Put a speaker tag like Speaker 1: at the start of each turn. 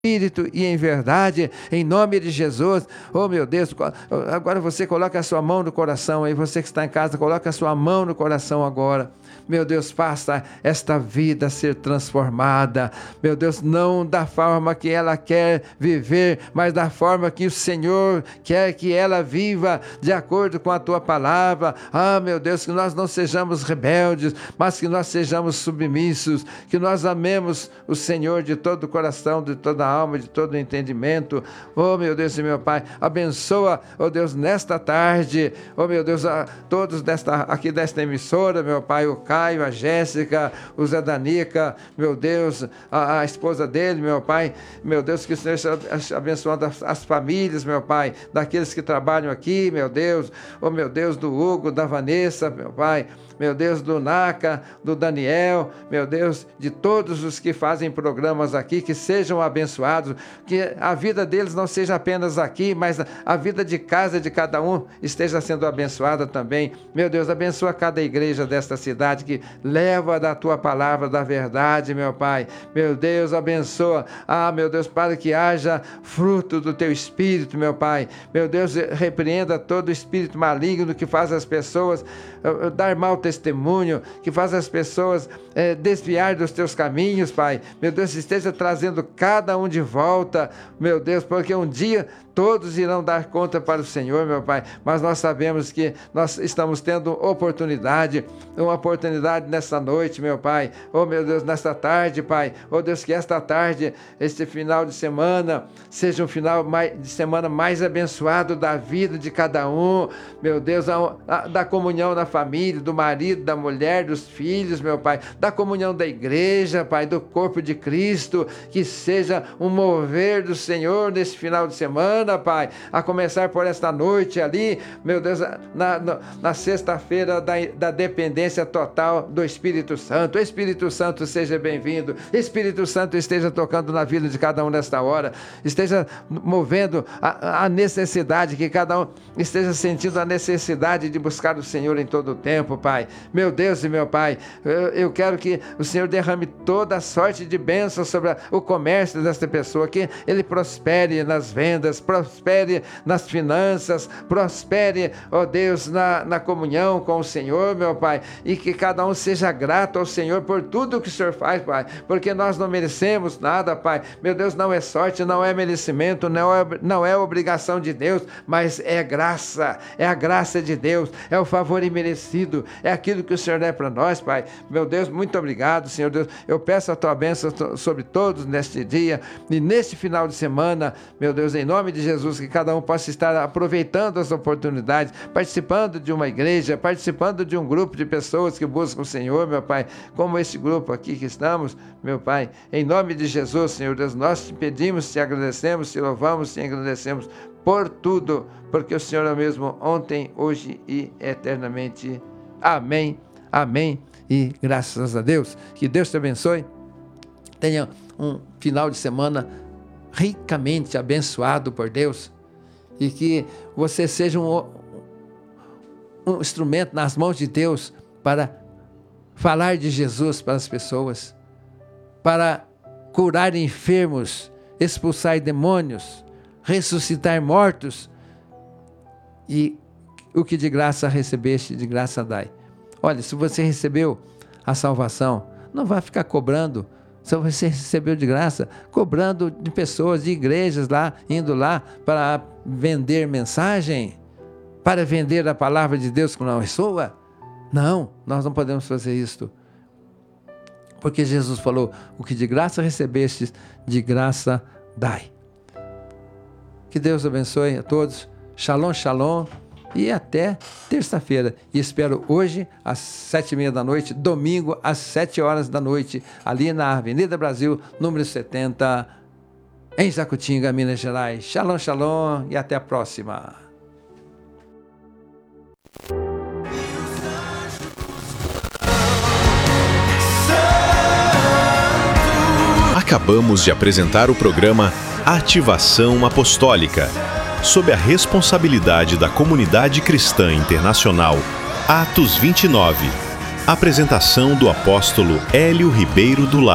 Speaker 1: Espírito e em verdade, em nome de Jesus. Oh meu Deus, agora você coloca a sua mão no coração aí, você que está em casa, coloca a sua mão no coração agora. Meu Deus, faça esta vida ser transformada, meu Deus, não da forma que ela quer viver, mas da forma que o Senhor quer que ela viva, de acordo com a tua palavra. Ah, meu Deus, que nós não sejamos rebeldes, mas que nós sejamos submissos, que nós amemos o Senhor de todo o coração, de toda a alma, de todo o entendimento. Oh meu Deus e meu Pai, abençoa, oh Deus, nesta tarde, oh meu Deus, a todos aqui desta emissora, meu Pai, o Caio, a Jéssica, o Zé Danica, meu Deus, a esposa dele, meu Pai, meu Deus, que o Senhor esteja abençoando as famílias, meu Pai, daqueles que trabalham aqui, meu Deus, oh meu Deus, do Hugo, da Vanessa, meu Pai, meu Deus, do Naca, do Daniel, meu Deus, de todos os que fazem programas aqui, que sejam abençoados, que a vida deles não seja apenas aqui, mas a vida de casa de cada um esteja sendo abençoada também. Meu Deus, abençoa cada igreja desta cidade que leva da tua palavra, da verdade, meu Pai. Meu Deus, abençoa, meu Deus, para que haja fruto do teu Espírito, meu Pai. Meu Deus, repreenda todo o espírito maligno que faz as pessoas dar mau testemunho, que faz as pessoas desviar dos teus caminhos, Pai. Meu Deus, esteja trazendo cada um de volta, meu Deus, porque um dia todos irão dar conta para o Senhor, meu Pai, mas nós sabemos que nós estamos tendo uma oportunidade nesta noite, meu Pai, oh meu Deus, nesta tarde, Pai, oh Deus, que esta tarde, este final de semana, seja um final de semana mais abençoado da vida de cada um, meu Deus, da comunhão na família, do marido, da mulher, dos filhos, meu Pai, da comunhão da igreja, Pai, do corpo de Cristo, que seja um mover do Senhor nesse final de semana, Pai, a começar por esta noite ali, meu Deus, na sexta-feira da dependência total do Espírito Santo. Espírito Santo, seja bem-vindo. Espírito Santo, esteja tocando na vida de cada um nesta hora, esteja movendo a necessidade, que cada um esteja sentindo a necessidade de buscar o Senhor em todo o tempo, Pai. Meu Deus e meu Pai, eu quero que o Senhor derrame toda a sorte de bênçãos sobre o comércio desta pessoa, que ele prospere nas vendas, prospere nas finanças, prospere, ó Deus, na comunhão com o Senhor, meu Pai, e que cada um seja grato ao Senhor por tudo que o Senhor faz, Pai, porque nós não merecemos nada, Pai. Meu Deus, não é sorte, não é merecimento, não é obrigação de Deus, mas é graça, é a graça de Deus, é o favor imerecido, é aquilo que o Senhor é para nós, Pai. Meu Deus, muito obrigado, Senhor Deus. Eu peço a tua bênção sobre todos neste dia e neste final de semana, meu Deus, em nome de Jesus, que cada um possa estar aproveitando as oportunidades, participando de uma igreja, participando de um grupo de pessoas que buscam o Senhor, meu Pai, como esse grupo aqui que estamos, meu Pai, em nome de Jesus, Senhor Deus, nós te pedimos, te agradecemos, te louvamos, te agradecemos por tudo, porque o Senhor é o mesmo ontem, hoje e eternamente. Amém, amém e graças a Deus. Que Deus te abençoe, tenha um final de semana ricamente abençoado por Deus e que você seja um instrumento nas mãos de Deus para falar de Jesus para as pessoas, para curar enfermos, expulsar demônios, ressuscitar mortos, e o que de graça recebeste, de graça dai. Olha, se você recebeu a salvação, não vai ficar cobrando. Se você recebeu de graça, cobrando de pessoas, de igrejas lá, indo lá para vender mensagem, para vender a palavra de Deus que não é sua. Não, nós não podemos fazer isto. Porque Jesus falou, o que de graça recebestes, de graça dai. Que Deus abençoe a todos. Shalom, shalom. E até terça-feira. E espero hoje, às 7h30 da noite, domingo, às 7h da noite, ali na Avenida Brasil, número 70, em Jacutinga, Minas Gerais. Shalom, shalom e até a próxima.
Speaker 2: Acabamos de apresentar o programa Ativação Apostólica, sob a responsabilidade da Comunidade Cristã Internacional, Atos 29. Apresentação do apóstolo Hélio Ribeiro do Lar.